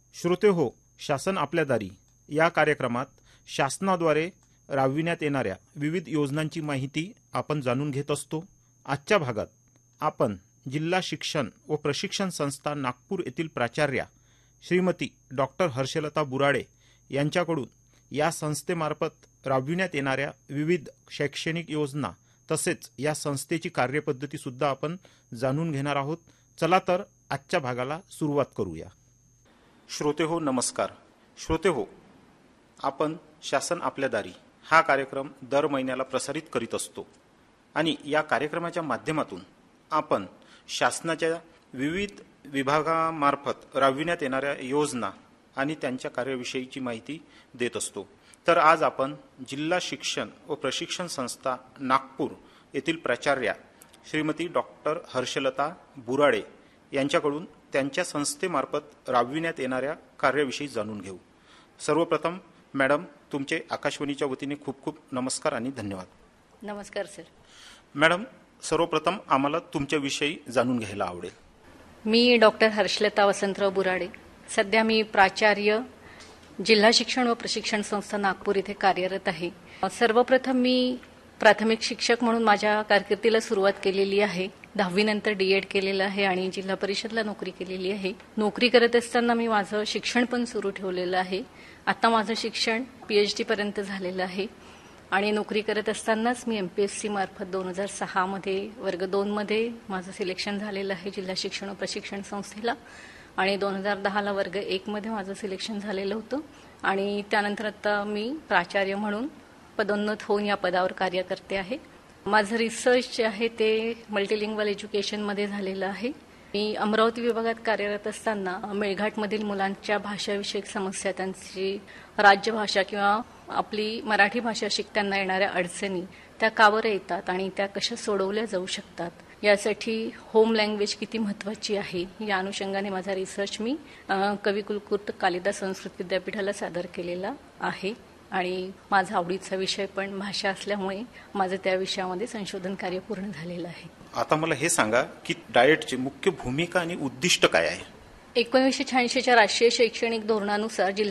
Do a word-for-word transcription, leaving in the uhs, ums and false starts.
श्रोते हो, शासन आपल्या दारी या कार्यक्रमात शासनाद्वारे राबविण्यात येणाऱ्या विविध योजनांची माहिती आपण जाणून घेत असतो. आजच्या भागात आपण जिल्हा शिक्षण व प्रशिक्षण संस्था नागपूर येथील प्राचार्या श्रीमती डॉक्टर हर्षलता बुराडे यांच्याकडून या संस्थेमार्फत राबविण्यात येणाऱ्या विविध शैक्षणिक योजना तसेच या संस्थेची कार्यपद्धती सुद्धा आपण जाणून घेणार आहोत. चला तर आजच्या भागाला सुरुवात करूया. श्रोते हो, नमस्कार. श्रोते हो, आपण शासन आपल्या दारी हा कार्यक्रम दर महिन्याला प्रसारित करीत असतो आणि या कार्यक्रमाच्या माध्यमातून आपण शासनाच्या विविध विभागामार्फत राबविण्यात येणाऱ्या योजना आणि त्यांच्या कार्याविषयीची माहिती देत असतो. तर आज आपण जिल्हा शिक्षण व प्रशिक्षण संस्था नागपूर येथील प्राचार्या श्रीमती डॉक्टर हर्षलता बुराडे यांच्याकडून त्यांच्या संस्थेमार्फत राबविण्यात येणाऱ्या कार्याविषयी जाणून घेऊ. सर्वप्रथम मॅडम, तुमचे आकाशवाणीच्या वतीने खूप खूप नमस्कार आणि धन्यवाद. नमस्कार सर. मॅडम, सर्वप्रथम आम्हाला तुमच्याविषयी जाणून घ्यायला आवडेल. मी डॉक्टर हर्षलता वसंतराव बुराडे. सध्या मी प्राचार्य जिल्हा शिक्षण व प्रशिक्षण संस्था नागपूर इथे कार्यरत आहे. सर्वप्रथम मी प्राथमिक शिक्षक म्हणून माझ्या कारकिर्दीला सुरुवात केलेली आहे. दहावी नंतर डी एड केलेलं आहे आणि जिल्हा परिषदला नोकरी केलेली आहे. नोकरी करत असताना मी माझं शिक्षण पण सुरू ठेवलेलं आहे. आता माझं शिक्षण पीएचडी पर्यंत झालेलं आहे आणि नोकरी करत असतानाच मी एमपीएससी मार्फत दोन हजार सहा मध्ये वर्ग दोन मध्ये माझं सिलेक्शन झालेलं आहे जिल्हा शिक्षण व प्रशिक्षण संस्थेला आणि दोन हजार दहाला वर्ग एक मध्ये माझं सिलेक्शन झालेलं होतं आणि त्यानंतर आता मी प्राचार्य म्हणून पदोन्नत होऊन या पदावर कार्य करते आहे. माझं रिसर्च जे आहे ते मल्टीलिंग्वल एज्युकेशनमध्ये झालेलं आहे. मी अमरावती विभागात कार्यरत असताना मेळघाटमधील मुलांच्या भाषाविषयक समस्या, त्यांची राज्यभाषा किंवा आपली मराठी भाषा शिकताना येणाऱ्या अडचणी त्या का बरं येतात आणि त्या कशा सोडवल्या जाऊ शकतात, यासाठी होम लँग्वेज किती महत्त्वाची आहे या अनुषंगाने माझा रिसर्च मी कविकुलगुरू कालिदास संस्कृत विद्यापीठाला सादर केलेला आहे आणि माझा आवडीचा विषय पण भाषा असल्यामुळे माझं त्या विषयामध्ये संशोधन कार्य पूर्ण झालेलं आहे. आता मला हे सांगा की डाएटची मुख्य भूमिका आणि उद्दिष्ट काय आहे? एकोणीसशे शहाऐंशीच्या राष्ट्रीय शैक्षणिक धोरणानुसार